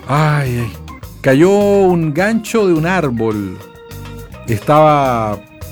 Ay, ay. Cayó un gancho de un árbol. Estaba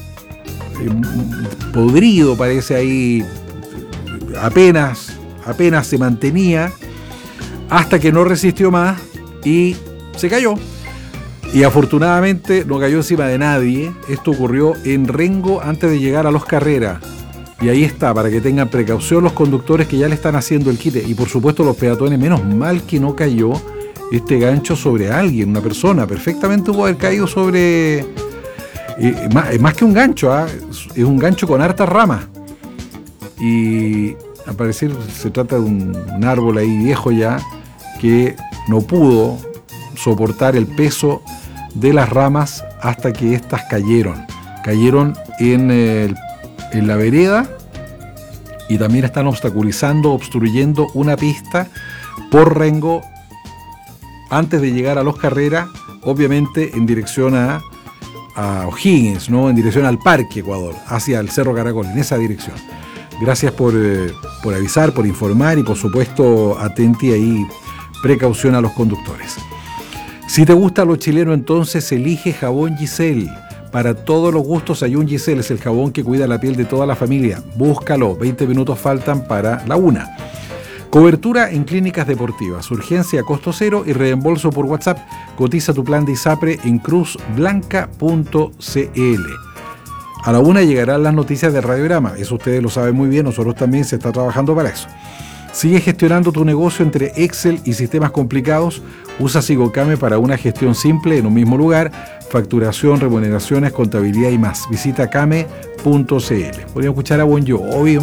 podrido, parece ahí. Apenas se mantenía. Hasta que no resistió más y se cayó. Y afortunadamente no cayó encima de nadie. Esto ocurrió en Rengo antes de llegar a Los Carreras. Y ahí está, para que tengan precaución los conductores que ya le están haciendo el quite. Y por supuesto los peatones, menos mal que no cayó este gancho sobre alguien, una persona. Perfectamente pudo haber caído sobre... más que un gancho, es un gancho con hartas ramas. Y al parecer se trata de un árbol ahí viejo ya, que no pudo soportar el peso de las ramas hasta que éstas cayeron. Cayeron en la vereda y también están obstruyendo una pista por Rengo antes de llegar a Los Carreras, obviamente en dirección a O'Higgins, ¿no? En dirección al Parque Ecuador, hacia el Cerro Caracol, en esa dirección. Gracias por avisar, por informar y por supuesto atenti ahí, precaución a los conductores. Si te gusta lo chileno, entonces elige jabón Giselle. Para todos los gustos hay un Giselle, es el jabón que cuida la piel de toda la familia. Búscalo, 20 minutos faltan para la 1. Cobertura en clínicas deportivas, urgencia a costo cero y reembolso por WhatsApp. Cotiza tu plan de ISAPRE en cruzblanca.cl. A la 1 llegarán las noticias de Radiograma, eso ustedes lo saben muy bien, nosotros también se está trabajando para eso. Sigue gestionando tu negocio entre Excel y sistemas complicados. Usa Sigocame para una gestión simple en un mismo lugar. Facturación, remuneraciones, contabilidad y más. Visita came.cl. Podríamos escuchar a Bon Jovi.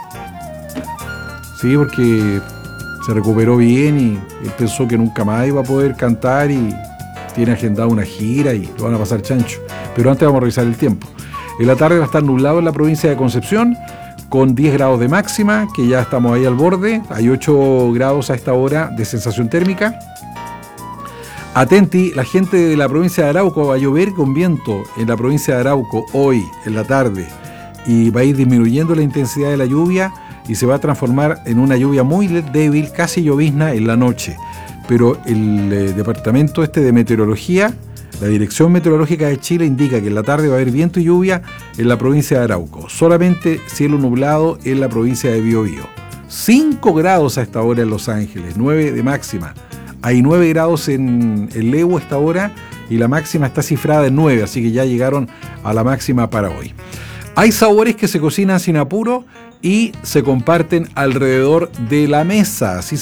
Sí, porque se recuperó bien y él pensó que nunca más iba a poder cantar y tiene agendada una gira y lo van a pasar chancho. Pero antes vamos a revisar el tiempo. En la tarde va a estar nublado en la provincia de Concepción, con 10 grados de máxima, que ya estamos ahí al borde. Hay 8 grados a esta hora de sensación térmica. Atenti, la gente de la provincia de Arauco, va a llover con viento en la provincia de Arauco hoy, en la tarde. Y va a ir disminuyendo la intensidad de la lluvia y se va a transformar en una lluvia muy débil, casi llovizna en la noche. Pero el departamento de meteorología, la Dirección Meteorológica de Chile, indica que en la tarde va a haber viento y lluvia en la provincia de Arauco. Solamente cielo nublado en la provincia de Biobío. 5 grados a esta hora en Los Ángeles, 9 de máxima. Hay 9 grados en Leu a esta hora y la máxima está cifrada en 9, así que ya llegaron a la máxima para hoy. Hay sabores que se cocinan sin apuro y se comparten alrededor de la mesa. Así